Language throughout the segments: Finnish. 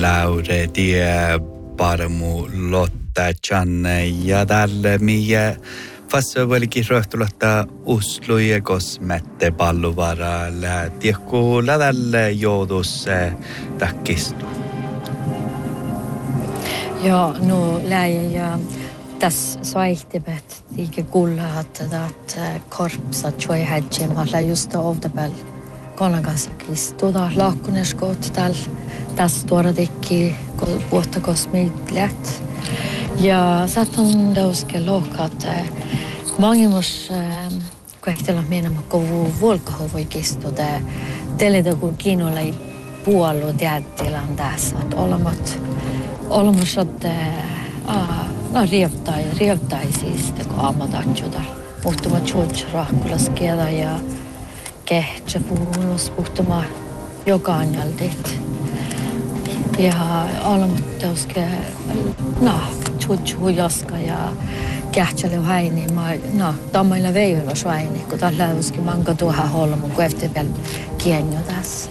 Laure tie parmu Lotta Janne ja tälle miä fassa velikin rohtulata usluja kosmette palluvara tiekku tälle joudus takkistu. Ja no läjä ja tässä saihtibet tiikä kulla että korpsat choi hädjemalla just ovdapel konagasakis tuoda laakkuneskot tässä tuoda tekki vuotta kosmiitlet ja saton dauske lokat mangimus kuehtela mennä kovu volkahovoikisto teleda kun kinolai puolue tiedetään tässä että olemus että no rieptai siis kun aamatatjuta muhtuma tjuts rahkulaskeeda ja kehtsä puhunus puhtuma jokaanjaldit ja olemus teuske tjuts huijaska ja kehtsäle häini tammailla veijulos häini kun tällä läyski manka tuoha holmu kun efterpel kienjo tässä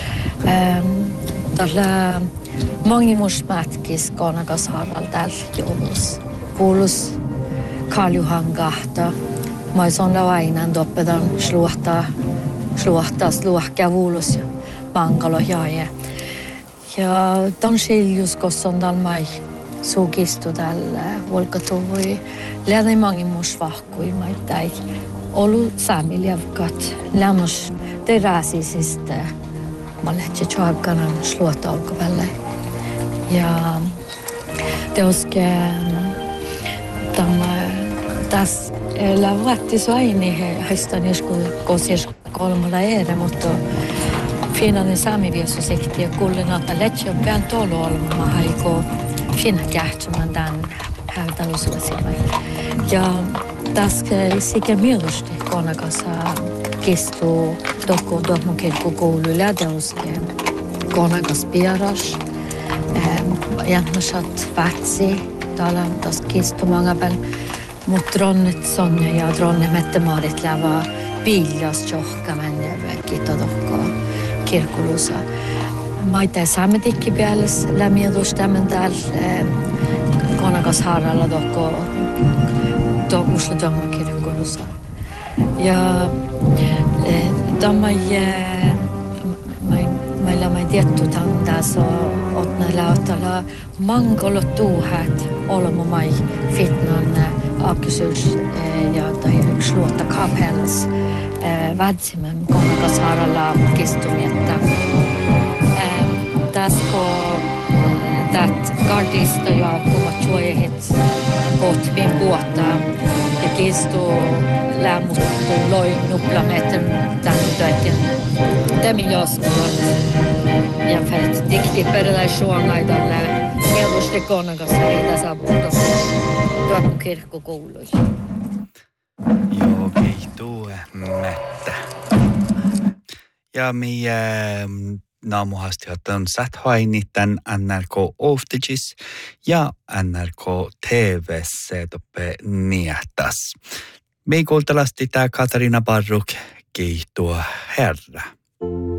tällä mangimus mätkis konakas harral tällä joulus. Puolus Karl-Johan kahta. Mä son lainan doppedan sluhkaa vuolus ja mangalo jaaje. Ja ton skiljus kosson dalmai sugistu tällä volkatuvui. Lähdin mangimus vahkui maittai. Olu saamiljavkat. Lämmus teräsisistä. Mä lähtsin tjoagganan sluota olkovälle. Ja teoske tässä lävrätti soini höstan joskus kosies kolmalla ere, mutta finnanen saamiviesusikti ja kullena että lähtsin on pian tolu olema haiko finna kähtsumän tämän häytälusuosimme. Ja tässä sikä mielestäni konakassa kistuu dokmun kirkkokoulu lädeuske konakas pieras. Jännäsat vatsi, täällä on taas kistumangapel, mutta dronnet Sonja ja dronne Mette-Maarit lävää piilas johkamen ja kittotohkoa kirkkulussa. Maita saametikki päällys lämmiedus tämän täällä konakas harralla tohkusla johon kirkkulussa. Ja tämä meillä ei tietty tantas otna lautalla mangolo tuuhat olomai fitnan akkysyys ja tai sluotta kapellas vädzimen konakas haralla kistumietta. Täsko tät gardista ja kuvat suojehit kotvin puhta ja kistu lämmuttu loi nuplametten tämän töiden temijoskuvat. Ja fällt diktigt perelaisuangaidalle mieluusti konakassa ei tässä avuta tuon kirkkokouluissa. Joo, kehtuu mättä. Ja minä naamuhasti otan säthaini tämän NRK Oftigis ja NRK TV:ssä toppe niehtas. Me kuultelasti tää Katarina Barruk, kehtuu herra.